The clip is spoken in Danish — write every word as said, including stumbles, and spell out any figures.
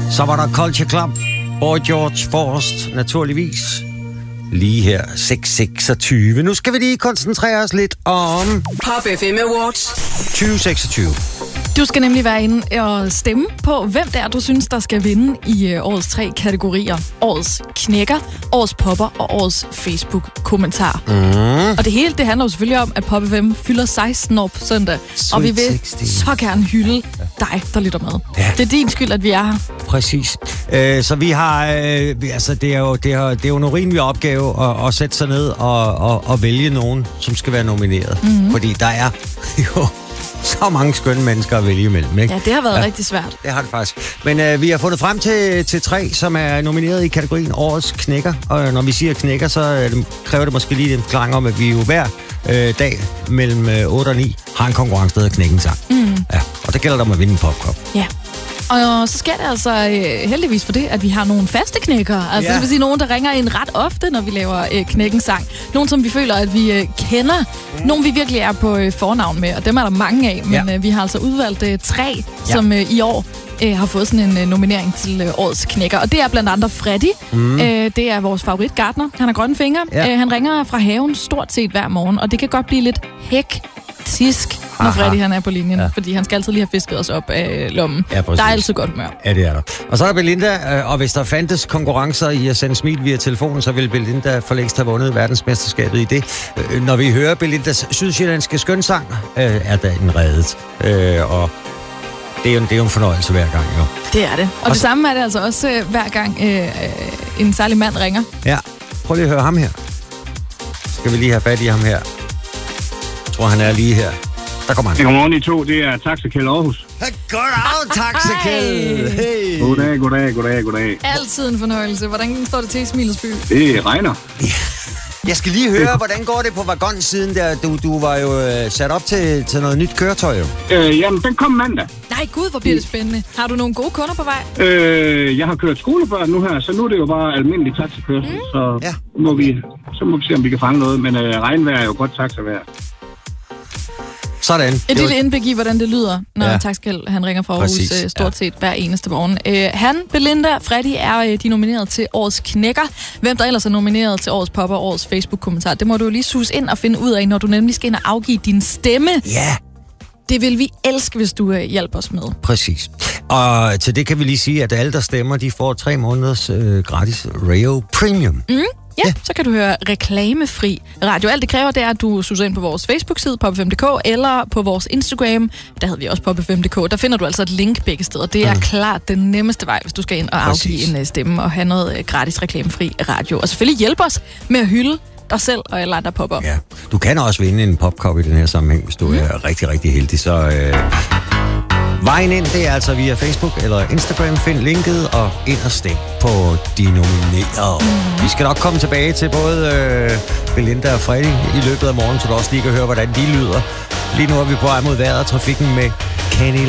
Så var der Culture Club, Boy George Forrest, naturligvis. Lige her, seks seksogtyve. Nu skal vi lige koncentrere os lidt om Pop F M Awards tyve seksogtyve. Du skal nemlig være inde og stemme på, hvem det er, du synes, der skal vinde i øh, årets tre kategorier. Årets knækker, årets popper og årets Facebook-kommentar. Mm. Og det hele, det handler jo selvfølgelig om, at Pop F M fylder seksten år på søndag. Sweet og vi vil seksten. så gerne hylde dig, der lytter med. Ja. Det er din skyld, at vi er her. Præcis. Øh, så vi har, øh, vi, altså det er jo, det er, det er jo en urimelig opgave at, at sætte sig ned og, og, og vælge nogen, som skal være nomineret. Mm-hmm. Fordi der er jo så mange skønne mennesker at vælge imellem, ikke? Ja, det har været ja. rigtig svært. Det har det faktisk. Men øh, vi har fundet frem til, til tre, som er nomineret i kategorien Årets Knækker. Og når vi siger knækker, så øh, kræver det måske lige en forklaring om, at vi jo hver øh, dag mellem øh, otte og ni har en konkurrence, der hedder Knækken Sang. Mm. Ja, og det gælder der om at vinde en popkop. Ja. Og så sker det altså øh, heldigvis for det, at vi har nogle faste knækkere. Altså Ja. det vil sige nogen, der ringer ind ret ofte, når vi laver øh, knækkensang. Nogen, som vi føler, at vi øh, kender. Mm. Nogen, vi virkelig er på øh, fornavn med, og dem er der mange af. Men Ja. øh, vi har altså udvalgt øh, tre, Ja. som øh, i år øh, har fået sådan en øh, nominering til øh, årets knækker. Og det er blandt andre Freddy. Mm. Øh, det er vores favorit gartner. Han har grønne fingre. Ja. Øh, han ringer fra haven stort set hver morgen, og det kan godt blive lidt hektisk, når Aha. Freddy han er på linjen. Ja. Fordi han skal altid lige have fisket os op af lommen. Ja, præcis. Der er altid godt humør. Ja, det er der. Og så er der Belinda, øh, og hvis der fandtes konkurrencer i at sende smil via telefonen, så ville Belinda for længst have vundet verdensmesterskabet i det. Øh, når vi hører Belindas sydsjællandske skønsang, øh, er dagen reddet. Øh, og det er, jo, det er jo en fornøjelse hver gang, jo. Det er det. Og, og det så- samme er det altså også øh, hver gang øh, øh, en særlig mand ringer. Ja, prøv lige at høre ham her. Skal vi lige have fat i ham her? Jeg tror, han er lige her. Der kommer han. Godmorgen i to, det er Taxa Kjeld Aarhus. Goddag, taxakæld! Hey! Goddag, goddag, goddag, goddag. Altid en fornøjelse. Hvordan står det til i Smilets by? Det regner. Jeg skal lige høre, hvordan går det på vagonsiden der? Du, du var jo øh, sat op til, til noget nyt køretøj, jo. Øh, jamen, den kom mandag. Nej, gud, hvor bliver det spændende. Har du nogle gode kunder på vej? Øh, jeg har kørt skolebørn nu her, så nu er det jo bare almindelig taxakørsel. Mm. Så, Ja. må vi, så må vi se, om vi kan fange noget. Men øh, regnvejr er jo godt taxavejr. Sådan. Et Det lille var- indblik i, hvordan det lyder, når Ja. ja. Taxkjeld, han ringer fra Aarhus Præcis, øh, stort set hver eneste morgen. Øh, han, Belinda, Freddy er øh, de nomineret til årets knækker. Hvem der ellers er nomineret til årets popper og årets Facebook-kommentar, det må du jo lige sus ind og finde ud af, når du nemlig skal ind og afgive din stemme. Ja, Det vil vi elske, hvis du øh, hjælper os med. præcis. Og til det kan vi lige sige, at alle, der stemmer, de får tre måneders øh, gratis Radio Premium. Mm. Ja, ja, så kan du høre reklamefri radio. Alt det kræver, det er, at du suser ind på vores Facebook-side, pop f m punktum d k, eller på vores Instagram, der havde vi også pop f m punktum d k. Der finder du altså et link begge steder. Det er mm. klart den nemmeste vej, hvis du skal ind og Præcis. afgive en uh, stemme og have noget uh, gratis reklamefri radio. Og selvfølgelig hjælpe os med at hylde dig selv og alle andre popper. Ja. Du kan også vinde en popkop i den her sammenhæng, hvis du mm. er rigtig, rigtig heldig. Så øh, vejen ind, det er altså via Facebook eller Instagram. Find linket og ind og stem på de nominerede. Mm. Vi skal nok komme tilbage til både øh, Belinda og Freddy i løbet af morgen, så du også lige kan høre, hvordan de lyder. Lige nu er vi på vej mod vejret og trafikken med Kenny